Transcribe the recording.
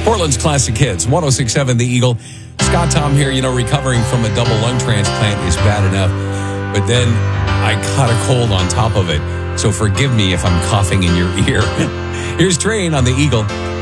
Portland's Classic Hits, 106.7 The Eagle. Scott Tom here. Recovering from a double lung transplant is bad enough, but then I caught a cold on top of it. So forgive me if I'm coughing in your ear. Here's Train on The Eagle.